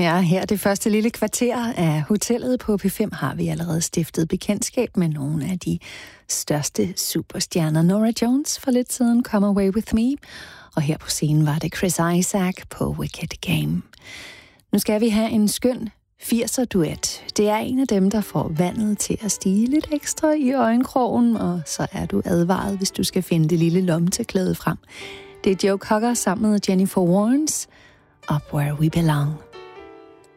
Ja, her det første lille kvarter af hotellet på P5 har vi allerede stiftet bekendtskab med nogle af de største superstjerner. Norah Jones for lidt siden, Come Away With Me, og her på scenen var det Chris Isaak på Wicked Game. Nu skal vi have en skøn 80'er-duet. Det er en af dem, der får vandet til at stige lidt ekstra i øjenkrogen, og så er du advaret, hvis du skal finde det lille lommetørklæde frem. Det er Joe Cocker sammen med Jennifer Warnes, Up Where We Belong.